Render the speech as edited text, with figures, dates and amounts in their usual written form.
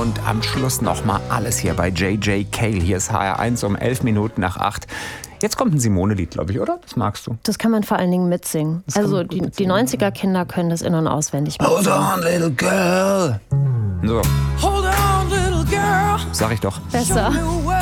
und am Schluss nochmal alles hier bei JJ Cale. Hier ist HR1 um 11 Minuten nach 8. Jetzt kommt ein Simone-Lied, glaube ich, oder? Das magst du. Das kann man vor allen Dingen mitsingen. Also die 90er-Kinder können das in- und auswendig mitsingen. Hold on, little girl. So. Hold on, little girl. Sag ich doch. Besser. Show me where